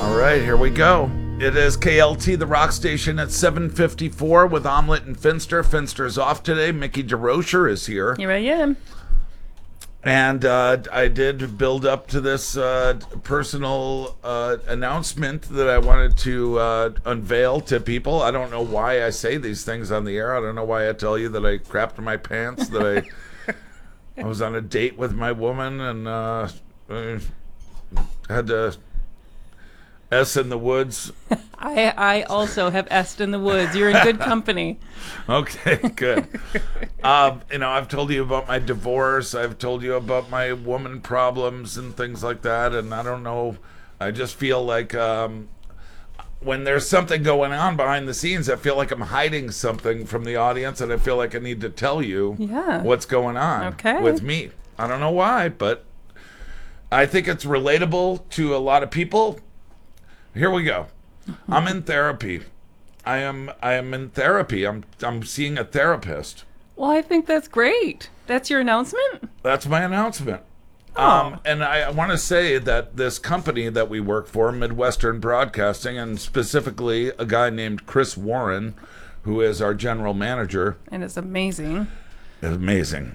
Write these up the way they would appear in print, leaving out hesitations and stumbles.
All right, here we go. It is KLT, the rock station at 7:54 with Omelette and Finster. Finster's off today. Mickey DeRocher is here. Here I am. And I did build up to this personal announcement that I wanted to unveil to people. I don't know why I say these things on the air. I don't know why I tell you that I crapped my pants, that I was on a date with my woman and I had to S in the woods. I also have Est in the woods. You're in good company. Okay, good. I've told you about my divorce. I've told you about my woman problems and things like that. And I don't know. I just feel like when there's something going on behind the scenes, I feel like I'm hiding something from the audience, and I feel like I need to tell you what's going on with me. I don't know why, but I think it's relatable to a lot of people. Here we go. I'm in therapy. I am in therapy. I'm seeing a therapist. Well, I think that's great. That's your announcement? That's my announcement. Oh. And I want to say that this company that we work for, Midwestern Broadcasting, and specifically a guy named Chris Warren, who is our general manager. And it's amazing. Amazing.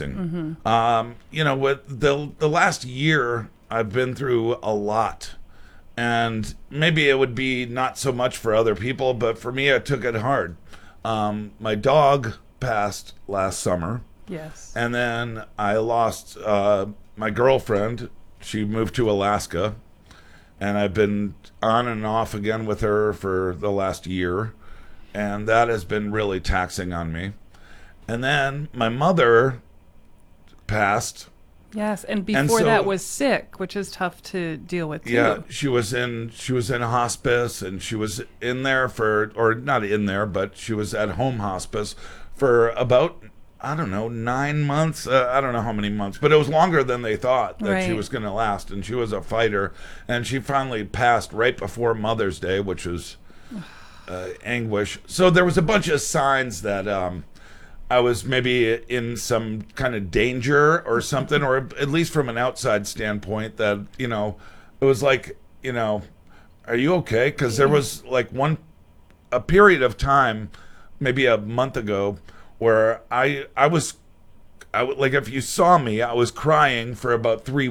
Mm-hmm. With the last year, I've been through a lot. And maybe it would be not so much for other people, but for me, I took it hard. My dog passed last summer. Yes. And then I lost my girlfriend. She moved to Alaska. And I've been on and off again with her for the last year. And that has been really taxing on me. And then my mother passed. Yes, and before that was sick, which is tough to deal with too. Yeah, she was in hospice, and she was in there or not in there, but she was at home hospice for about, I don't know, 9 months. I don't know how many months, but it was longer than they thought that she was going to last. And she was a fighter, and she finally passed right before Mother's Day, which was anguish. So there was a bunch of signs that I was maybe in some kind of danger or something, or at least from an outside standpoint, that, it was like, are you okay? Because there was like a period of time, maybe a month ago, where I was, if you saw me, I was crying for about 3